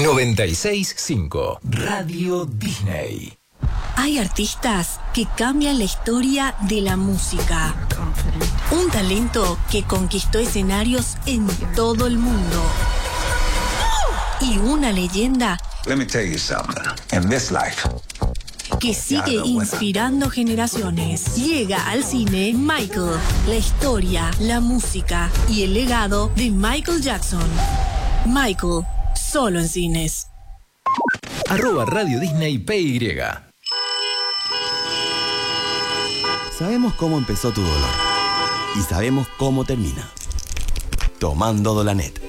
96.5 Radio Disney. Hay artistas que cambian la historia de la música. Un talento que conquistó escenarios en todo el mundo. Y una leyenda Let me tell you something. In this life, que sigue inspirando generaciones. Llega al cine Michael, la historia, la música y el legado de Michael Jackson. Michael, solo en cines. @Radio Disney PY. Sabemos cómo empezó tu dolor y sabemos cómo termina. Tomando Dolanet.